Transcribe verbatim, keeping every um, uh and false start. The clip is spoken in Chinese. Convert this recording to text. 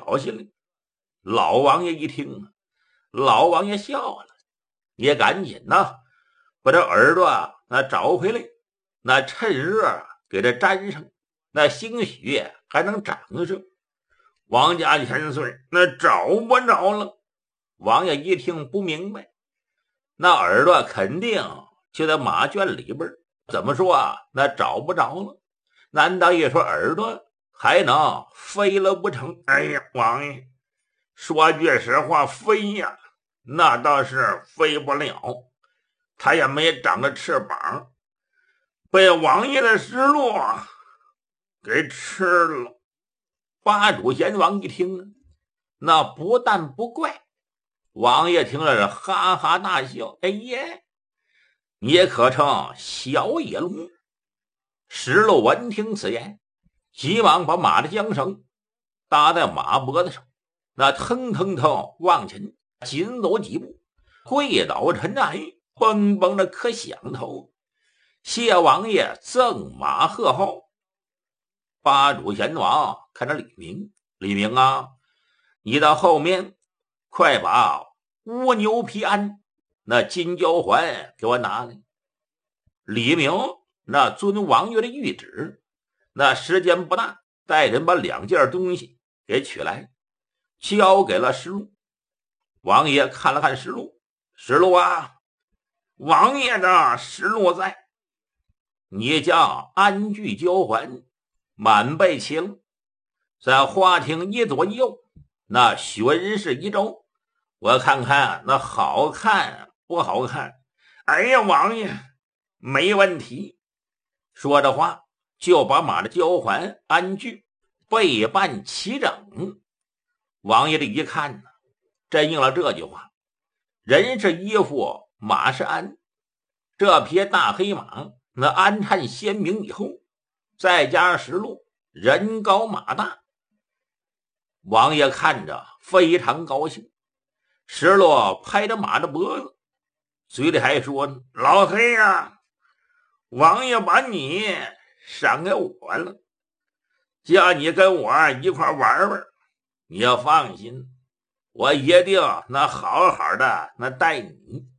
找去了。老王爷一听，老王爷笑了，也赶紧呐把这耳朵那找回来，那趁热给它粘上，那兴许还能长上。王家千岁那找不着了。王爷一听不明白，那耳朵肯定就在马圈里边，怎么说啊？那找不着了？难道一说耳朵还能飞了不成？哎呀，王爷，说句实话，飞呀，那倒是飞不了，他也没长着翅膀，被王爷的石路给吃了。八主阎王一听，那不但不怪，王爷听了是哈哈大笑。哎耶，你可称小野龙。石路闻听此言，急忙把马的缰绳搭在马脖子上，那腾腾腾往前紧走几步，跪倒尘埃，嘣嘣的可响头。谢王爷赠马贺号。八主阎王看着李明，李明啊，你到后面快把乌牛皮鞍那金交环给我拿来。李明那遵王爷的谕旨，那时间不大，带人把两件东西给取来，交给了石路。王爷看了看石路，石路啊，王爷的石路在，你将鞍具交还，满备齐了，在花厅一左一右那巡视一周，我看看那好看不好看。哎呀，王爷没问题。说着话就把马的交还鞍具备办齐整。王爷这一看呢，真应了这句话，人是衣服，马是鞍。这匹大黑马那鞍颤鲜明以后，再加上石路人高马大，王爷看着非常高兴。石路拍着马的脖子，嘴里还说呢，老黑呀，王爷把你赏给我了，叫你跟我一块玩玩，你要放心，我一定那好好的那带你。